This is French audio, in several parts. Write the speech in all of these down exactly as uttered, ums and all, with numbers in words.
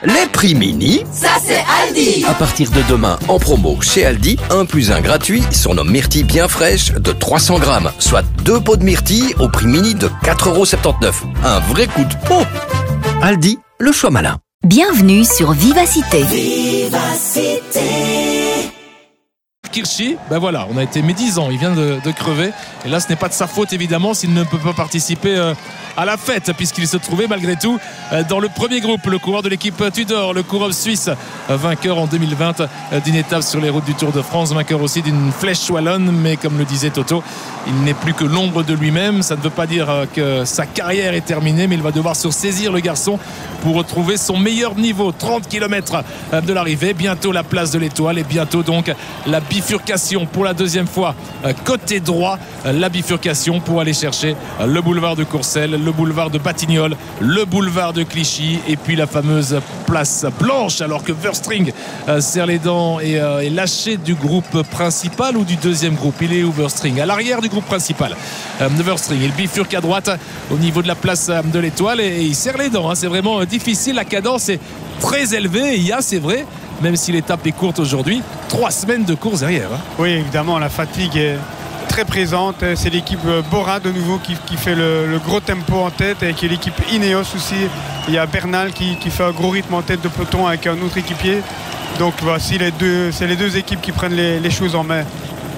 Les prix mini, ça c'est Aldi. À partir de demain, en promo chez Aldi, un plus un gratuit sur nos myrtilles bien fraîches de trois cents grammes, soit deux pots de myrtilles au prix mini de quatre euros soixante-dix-neuf. Un vrai coup de peau. Aldi, le choix malin. Bienvenue sur Vivacité. Vivacité. Kirchi, ben voilà, on a été médisant, il vient de, de crever. Et là, ce n'est pas de sa faute, évidemment, s'il ne peut pas participer euh, à la fête, puisqu'il se trouvait malgré tout euh, dans le premier groupe. Le coureur de l'équipe Tudor, le coureur suisse, euh, vainqueur en deux mille vingt euh, d'une étape sur les routes du Tour de France, vainqueur aussi d'une flèche wallonne. Mais comme le disait Toto, il n'est plus que l'ombre de lui-même. Ça ne veut pas dire euh, que sa carrière est terminée, mais il va devoir se ressaisir, le garçon, pour retrouver son meilleur niveau. trente kilomètres euh, de l'arrivée, bientôt la place de l'Étoile et bientôt donc la bifurcation pour la deuxième fois euh, côté droit, euh, la bifurcation pour aller chercher euh, le boulevard de Courcelles, le boulevard de Batignolles, le boulevard de Clichy et puis la fameuse place blanche, alors que Verstring euh, serre les dents et euh, est lâché du groupe principal ou du deuxième groupe. Il est où Verstring? À l'arrière du groupe principal euh, de Verstring. Il bifurque à droite au niveau de la place euh, de l'Étoile et, et il serre les dents, hein. C'est vraiment euh, difficile, la cadence est très élevée. Il y a, c'est vrai, même si l'étape est courte aujourd'hui, trois semaines de course derrière, hein. Oui, évidemment, la fatigue est très présente. C'est l'équipe Bora de nouveau qui, qui fait le, le gros tempo en tête, et qui est l'équipe Ineos aussi. Il y a Bernal qui, qui fait un gros rythme en tête de peloton avec un autre équipier. Donc voici les deux, c'est les deux équipes qui prennent les, les choses en main.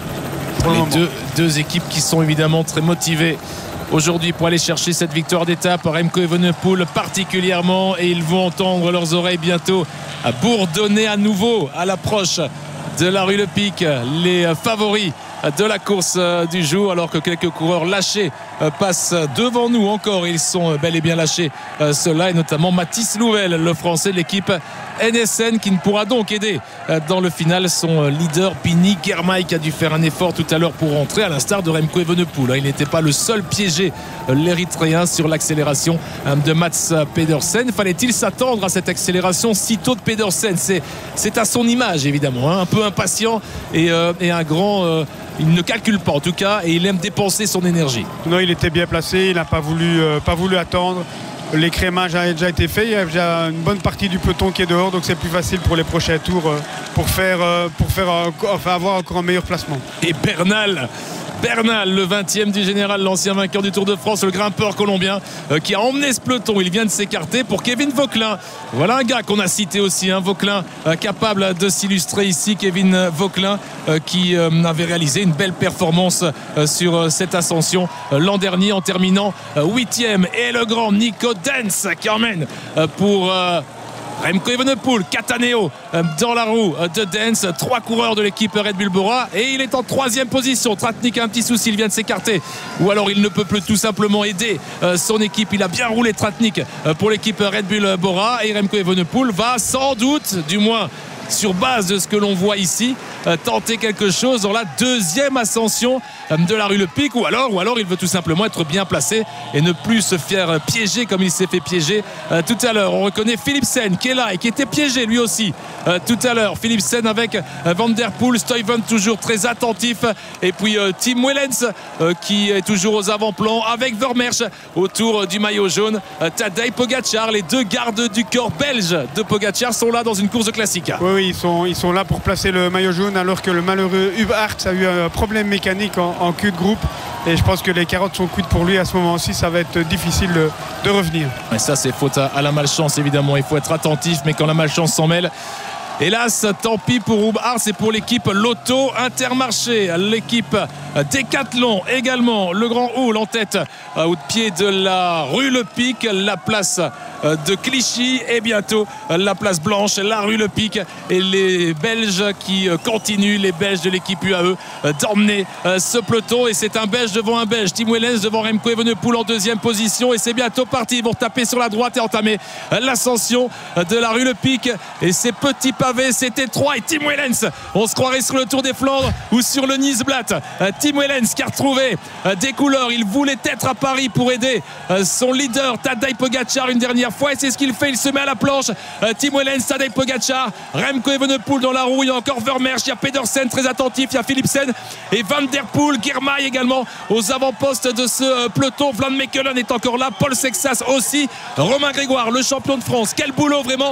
Les deux, deux équipes qui sont évidemment très motivées aujourd'hui pour aller chercher cette victoire d'étape. Remco Evenepoel particulièrement, et ils vont entendre leurs oreilles bientôt bourdonner à nouveau à l'approche de la rue Le Pic, les favoris de la course du jour, alors que quelques coureurs lâchés passent devant nous encore. Ils sont bel et bien lâchés, ceux-là, et notamment Mathis Louvel, le français de l'équipe N S N, qui ne pourra donc aider dans le final son leader Bini Girmay, qui a dû faire un effort tout à l'heure pour rentrer, à l'instar de Remco Evenepoel. Il n'était pas le seul piégé, l'Érythréen, sur l'accélération de Mats Pedersen. Fallait-il s'attendre à cette accélération si tôt de Pedersen? C'est, c'est à son image, évidemment, hein, un peu impatient et, euh, et un grand... Euh, il ne calcule pas en tout cas, et il aime dépenser son énergie. Non, il était bien placé, il n'a pas voulu, euh, pas voulu attendre. L'écrémage a déjà été fait, il y a déjà une bonne partie du peloton qui est dehors, donc c'est plus facile pour les prochains tours euh, pour, faire, euh, pour faire, euh, enfin, avoir encore un meilleur placement. Et Bernal Bernal, le vingtième du général, l'ancien vainqueur du Tour de France, le grimpeur colombien, euh, qui a emmené ce peloton. Il vient de s'écarter pour Kevin Vauquelin. Voilà un gars qu'on a cité aussi, hein, Vauquelin, euh, capable de s'illustrer ici. Kevin Vauquelin, euh, qui euh, avait réalisé une belle performance euh, sur euh, cette ascension euh, l'an dernier, en terminant huitième. Euh, et le grand Nico Dens qui emmène euh, pour... Euh, Remco Evenepoel, Cataneo dans la roue de Dens, trois coureurs de l'équipe Red Bull Bora, et il est en troisième position. Tratnik a un petit souci, il vient de s'écarter, ou alors il ne peut plus tout simplement aider son équipe. Il a bien roulé Tratnik pour l'équipe Red Bull Bora, et Remco Evenepoel va sans doute, du moins sur base de ce que l'on voit ici, euh, tenter quelque chose dans la deuxième ascension euh, de la rue Le Pic, ou alors, ou alors il veut tout simplement être bien placé et ne plus se faire euh, piéger comme il s'est fait piéger euh, tout à l'heure. On reconnaît Philipsen qui est là et qui était piégé lui aussi euh, tout à l'heure. Philipsen avec euh, Van Der Poel, Stuyven toujours très attentif, et puis euh, Tim Wellens euh, qui est toujours aux avant-plans avec Vermeersch autour euh, du maillot jaune. euh, Tadej Pogacar, les deux gardes du corps belges de Pogacar sont là dans une course de classique. Oui, oui, ils sont, ils sont là pour placer le maillot jaune, alors que le malheureux Hub Aerts a eu un problème mécanique en, en queue de groupe, et je pense que les carottes sont cuites pour lui à ce moment-ci. Ça va être difficile de, de revenir. Et ça, c'est faute à, à la malchance, évidemment. Il faut être attentif, mais quand la malchance s'en mêle, hélas, tant pis pour Hub Aerts et pour l'équipe Lotto Intermarché, l'équipe Décathlon également. Le Grand Hall en tête au pied de la rue Le Pic, la place de Clichy, et bientôt la place blanche, la rue Le Pic, et les Belges qui continuent, les Belges de l'équipe U A E, d'emmener ce peloton. Et c'est un Belge devant un Belge, Tim Wellens devant Remco Evenepoel en deuxième position, et c'est bientôt parti. Ils vont taper sur la droite et entamer l'ascension de la rue Le Pic, et ces petits pavés, c'est étroit, et Tim Wellens, on se croirait sur le Tour des Flandres ou sur le Nice-Blatt. Tim Wellens qui a retrouvé des couleurs, il voulait être à Paris pour aider son leader Tadej Pogacar une dernière fois, et c'est ce qu'il fait. Il se met à la planche. Tim Wellens, Tadej Pogacar, Remco Evenepoel dans la roue, il y a encore Vermeersch, il y a Pedersen très attentif, il y a Philipsen et Van Der Poel, Girmay également aux avant-postes de ce peloton. Vlad Mekelen est encore là, Paul Sexas aussi, Romain Grégoire, le champion de France. Quel boulot vraiment